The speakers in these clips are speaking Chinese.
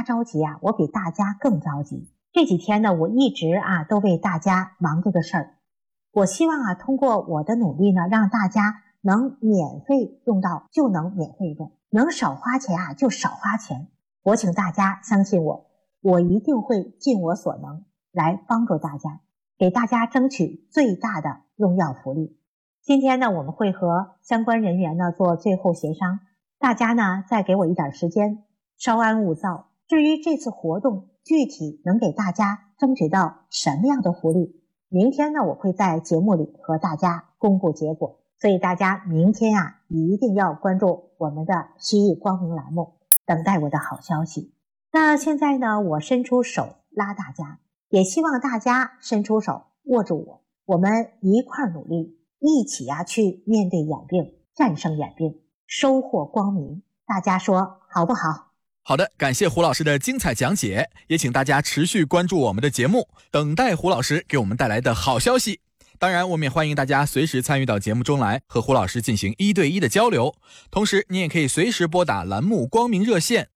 着急啊，我比大家更着急。这几天呢，我一直都为大家忙这个事儿。我希望通过我的努力呢，让大家能免费用到就能免费用，能少花钱就少花钱。我请大家相信我，我一定会尽我所能来帮助大家，给大家争取最大的用药福利。今天呢，我们会和相关人员呢做最后协商，大家呢再给我一点时间，稍安勿躁。至于这次活动具体能给大家争取到什么样的福利，明天呢我会在节目里和大家公布结果。所以大家明天一定要关注我们的西域光明栏目，等待我的好消息。那现在呢，我伸出手拉大家，也希望大家伸出手握住我们一块努力，一起去面对眼病，战胜眼病，收获光明。大家说好不好？ 好的，感谢胡老师的精彩讲解，也请大家持续关注我们的节目，等待胡老师给我们带来的好消息。当然，我们也欢迎大家随时参与到节目中来，和胡老师进行1对1的交流。同时，你也可以随时拨打栏目光明热线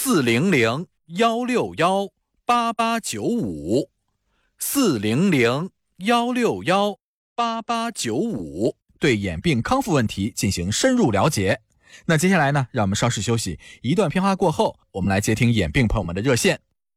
400-161-8895 400-161-8895，对眼病康复问题进行深入了解。那接下来呢，让我们稍事休息，一段片花过后，我们来接听眼病朋友们的热线。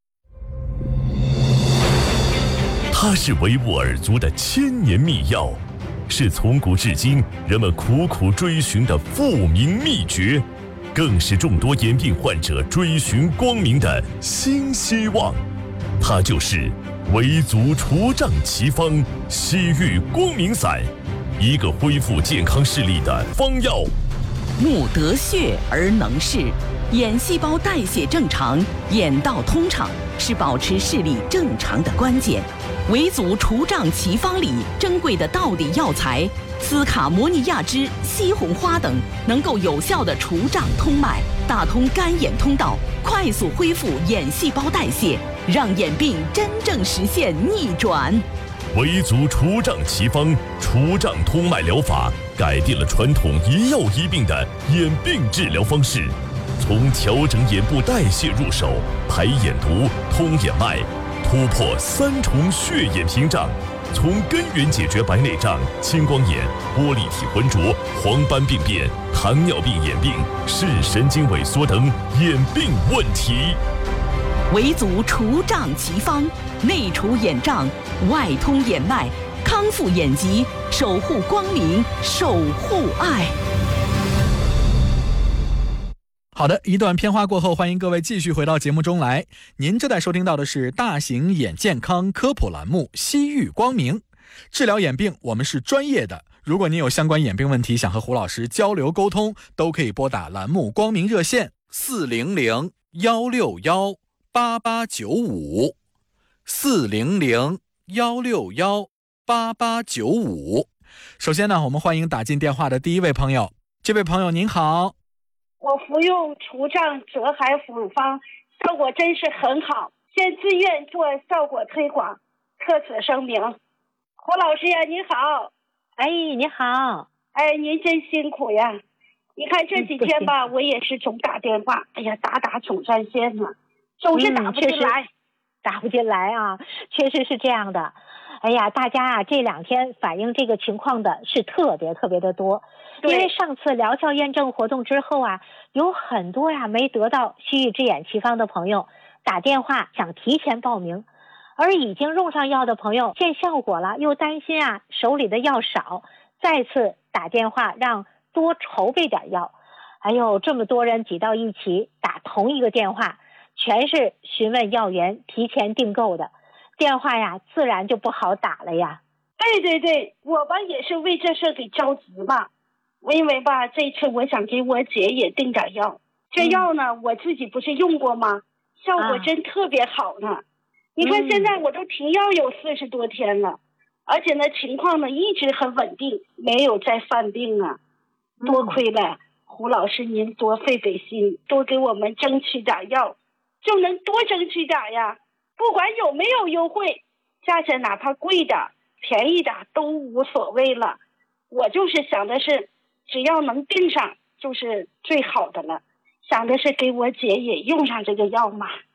它是维吾尔族的千年秘药，是从古至今人们苦苦追寻的复明秘诀，更是众多眼病患者追寻光明的新希望。它就是维族除障奇方西域光明散，一个恢复健康视力的方药。 目得血而能视，眼细胞代谢正常，眼道通畅是保持视力正常的关键。维族除障奇方里珍贵的道地药材斯卡摩尼亚脂、西红花等，能够有效的除障通脉，打通干眼通道，快速恢复眼细胞代谢，让眼病真正实现逆转。 维族除障奇方除障通脉疗法改变了传统一药一病的眼病治疗方式，从调整眼部代谢入手，排眼毒、通眼脉，突破3重血眼屏障，从根源解决白内障、青光眼、玻璃体浑浊、黄斑病变、糖尿病眼病、视神经萎缩等眼病问题。 维族除障奇方，内除眼障，外通眼脉，康复眼疾，守护光明，守护爱。 好的，一段片花过后，欢迎各位继续回到节目中来。您正在收听到的是大型眼健康科普栏目西域光明。治疗眼病我们是专业的，如果您有相关眼病问题想和胡老师交流沟通，都可以拨打栏目光明热线400-161-8895 400-161-8895。首先呢，我们欢迎打进电话的第一位朋友。这位朋友您好。 我服用除障泽海辅方，效果真是很好，现自愿做效果推广，特此声明。胡老师呀，你好。 哎，你好。 哎，您真辛苦呀。你看这几天吧，我也是总打电话，哎呀，打总专线呢，总是打不进来。 打不进来啊，确实是这样的。哎呀，大家这2天反映这个情况的是特别的多。因为上次疗效验证活动之后有很多没得到西域之眼奇方的朋友打电话想提前报名，而已经用上药的朋友见效果了，又担心手里的药少，再次打电话让多筹备点药。哎呦，这么多人挤到一起打同一个电话，全是询问药源提前订购的电话自然就不好打了呀。 对，我吧也是为这事给着急嘛。因为吧，这次我想给我姐也订点药，这药呢，我自己不是用过吗？效果真特别好呢。你看现在我都停药有40多天了，而且呢情况呢一直很稳定，没有再犯病啊。多亏了胡老师您多费心，多给我们争取点药，就能多争取点呀。不管有没有优惠，价钱哪怕贵点便宜点都无所谓了。我就是想的是只要能订上就是最好的了，想的是给我姐也用上这个药嘛。